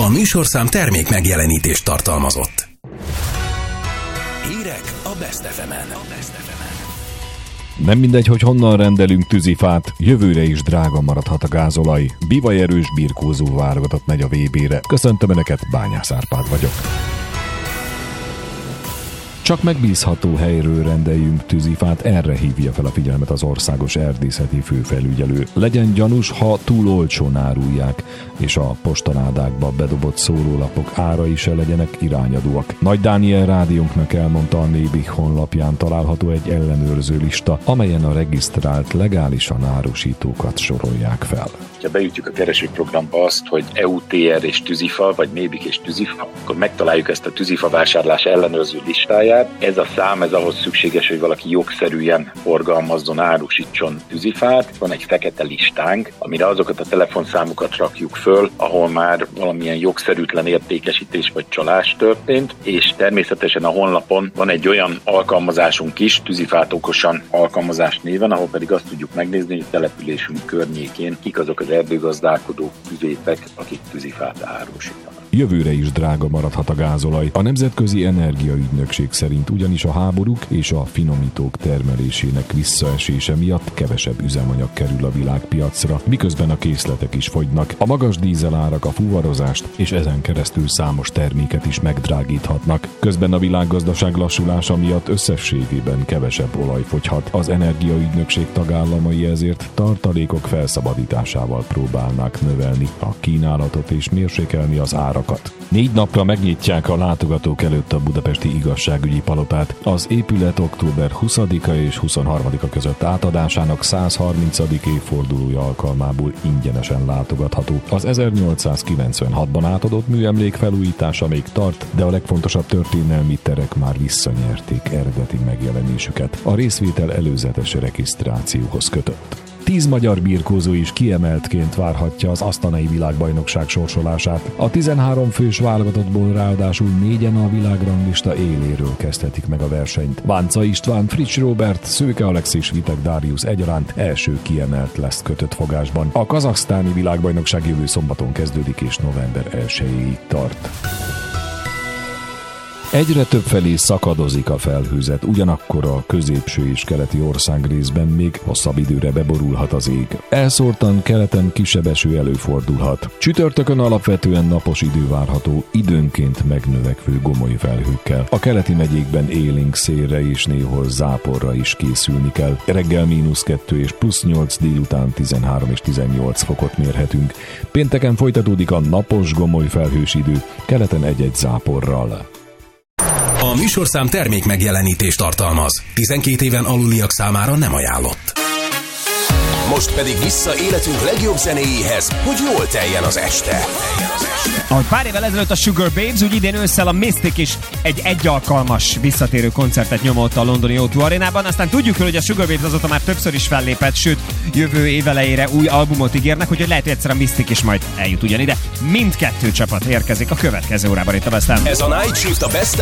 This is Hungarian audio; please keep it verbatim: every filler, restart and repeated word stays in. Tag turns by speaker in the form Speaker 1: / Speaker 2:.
Speaker 1: A műsorszám termék megjelenítést tartalmazott. Hírek a Best ef emen.
Speaker 2: Nem mindegy, hogy honnan rendelünk tűzifát, jövőre is drága maradhat a gázolaj. Bivajerős birkózó válogatott megy a vé bére. Köszöntöm Önöket, Bányász Árpád vagyok. Csak megbízható helyről rendeljünk tűzifát, erre hívja fel a figyelmet az országos erdészeti főfelügyelő. Legyen gyanús, ha túl olcsón árulják, és a postaládákba bedobott szórólapok árai se legyenek irányadóak. Nagy Dániel rádiónknak elmondta, a Nébih honlapján található egy ellenőrző lista, amelyen a regisztrált legálisan árusítókat sorolják fel.
Speaker 3: Ha beütjük a keresőprogramba azt, hogy é u té er és tűzifa, vagy Nébih és tűzifa, akkor megtaláljuk ezt a tűzifa vásárlás ellenőrző listáját. Ez a szám, ez ahhoz szükséges, hogy valaki jogszerűen forgalmazzon, árusítson tűzifát. Van egy fekete listánk, amire azokat a telefonszámokat rakjuk föl, ahol már valamilyen jogszerűtlen értékesítés vagy csalás történt, és természetesen a honlapon van egy olyan alkalmazásunk is, Tűzifát okosan alkalmazás néven, ahol pedig azt tudjuk megnézni, hogy településünk környékén kik azok az erdőgazdálkodók, tüzépek, akik tűzifát árusítanak.
Speaker 2: Jövőre is drága maradhat a gázolaj. A Nemzetközi Energiaügynökség szerint ugyanis a háborúk és a finomítók termelésének visszaesése miatt kevesebb üzemanyag kerül a világpiacra, miközben a készletek is fogynak. A magas dízelárak a fuvarozást és ezen keresztül számos terméket is megdrágíthatnak. Közben a világgazdaság lassulása miatt összességében kevesebb olaj fogyhat. Az Energiaügynökség tagállamai ezért tartalékok felszabadításával próbálnák növelni a kínálatot és mérsékelni az árakat. Négy napra megnyitják a látogatók előtt a budapesti igazságügyi palotát. Az épület október huszadika és huszonharmadika között átadásának százharmincadik évfordulója alkalmából ingyenesen látogatható. Az ezernyolcszázkilencvenhatban átadott műemlék felújítása még tart, de a legfontosabb történelmi terek már visszanyerték eredeti megjelenésüket. A részvétel előzetes regisztrációhoz kötött. Tíz magyar birkózó is kiemeltként várhatja az asztanai világbajnokság sorsolását. A tizenhárom fős válogatottból ráadásul négyen a világranglista éléről kezdhetik meg a versenyt. Bánca István, Frics Róbert, Szőke Alex és Vitek Dáriusz egyaránt első kiemelt lesz kötött fogásban. A kazaksztáni világbajnokság jövő szombaton kezdődik és november elsejéig tart. Egyre több felé szakadozik a felhőzet, ugyanakkor a középső és keleti országrészben még hosszabb időre beborulhat az ég. Elszórtan keleten kisebb eső előfordulhat. Csütörtökön alapvetően napos idő várható, időnként megnövekvő gomoly felhőkkel. A keleti megyékben élénk szélre és néhol záporra is készülni kell. Reggel mínusz kettő és plusz nyolc, délután tizenhárom és tizennyolc fokot mérhetünk. Pénteken folytatódik a napos gomoly felhős idő, keleten egy-egy záporral.
Speaker 1: A műsorszám termék megjelenítést tartalmaz. tizenkét éven aluliak számára nem ajánlott.
Speaker 4: Most pedig vissza életünk legjobb zenéjéhez, hogy jól teljen az este.
Speaker 5: Ahogy pár évvel ezelőtt a Sugar Babes, úgy idén ősszel a Mystic is egy egyalkalmas visszatérő koncertet nyomott a londoni o kettő arénában. Aztán tudjuk, hogy a Sugar Babes azóta már többször is fellépett, sőt, jövő év elejére új albumot ígérnek, úgyhogy lehet, hogy egyszer a Mystic is majd eljut ugyanide. Mindkettő csapat érkezik a következő órában itt a Best Em.
Speaker 4: Ez a Night Shift a Best